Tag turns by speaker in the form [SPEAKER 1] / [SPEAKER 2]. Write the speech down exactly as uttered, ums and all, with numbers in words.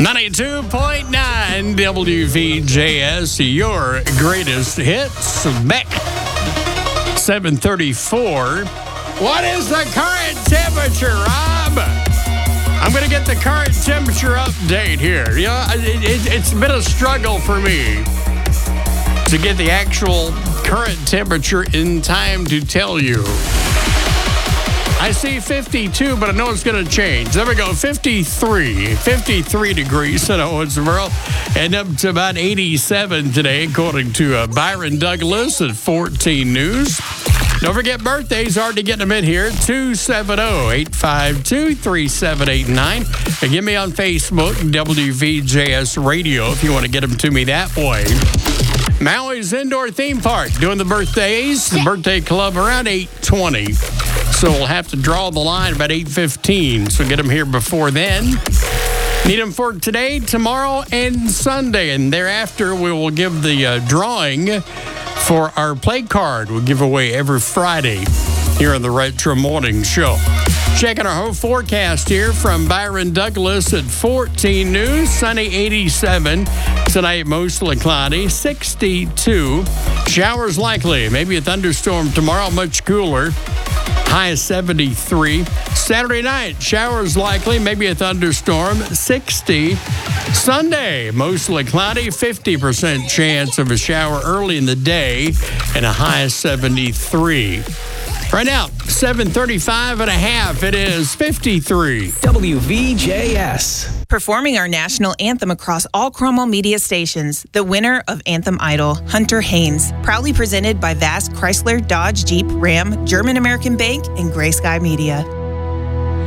[SPEAKER 1] ninety-two point nine W V J S, your greatest hits. Beck, seven thirty-four. What is the current temperature, Rob? I'm going to get the current temperature update here. You know, it, it, it's been a struggle for me to get the actual current temperature in time to tell you. I see fifty-two, but I know it's going to change. There we go, fifty-three. fifty-three degrees in Owensboro, and up to about eighty-seven today, according to uh, Byron Douglas at fourteen News. Don't forget, birthdays, hard to get them in here. two seven zero, eight five two, three seven eight nine. And give me on Facebook, W V J S Radio, if you want to get them to me that way. Maui's Indoor Theme Park doing the birthdays. The birthday club around eight twenty. So we'll have to draw the line about eight fifteen. So get them here before then. Need them for today, tomorrow, and Sunday. And thereafter, we will give the uh, drawing for our play card. We'll give away every Friday here on the Retro Morning Show. Checking our whole forecast here from Byron Douglas at fourteen News. Sunny, eighty-seven. Tonight, mostly cloudy, sixty-two. Showers likely. Maybe a thunderstorm tomorrow, much cooler. High of seventy-three. Saturday night, showers likely, maybe a thunderstorm, sixty. Sunday, mostly cloudy, fifty percent chance of a shower early in the day, and a high of seventy-three. Right now, seven thirty-five and a half. It is fifty-three.
[SPEAKER 2] W V J S.
[SPEAKER 3] Performing our national anthem across all Chromo media stations, the winner of Anthem Idol, Hunter Haynes. Proudly presented by Vast Chrysler, Dodge, Jeep, Ram, German American Bank, and Gray Sky Media.